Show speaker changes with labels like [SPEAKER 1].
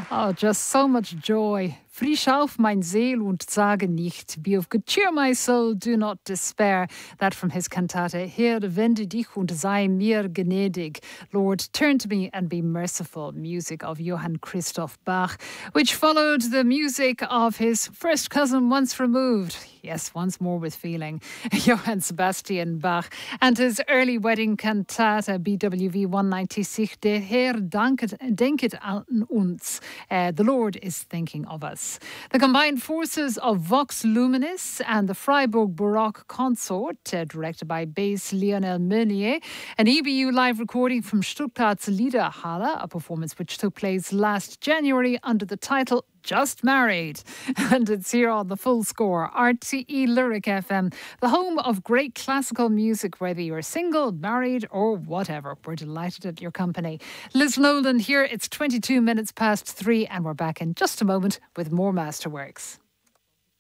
[SPEAKER 1] Oh, just so much joy. Frisch auf mein Seel und sage nicht. Be of good cheer, my soul, do not despair. That from his cantate. Herr, wende dich und sei mir gnädig. Lord, turn to me and be merciful. Music of Johann Christoph Bach, which followed the music of his first cousin once removed. Yes, once more with feeling. Johann Sebastian Bach and his early wedding cantata BWV 196. Der Herr denket an uns. The Lord is thinking of us. The combined forces of Vox Luminis and the Freiburg Baroque Consort, directed by bass Lionel Meunier, an EBU live recording from Stuttgart's Liederhalle, a performance which took place last January under the title Just Married. And it's here on the Full Score, RTE Lyric FM, the home of great classical music, whether you're single, married, or whatever. We're delighted at your company. Liz Nolan here. It's 22 minutes past 3, and we're back in just a moment with more Masterworks.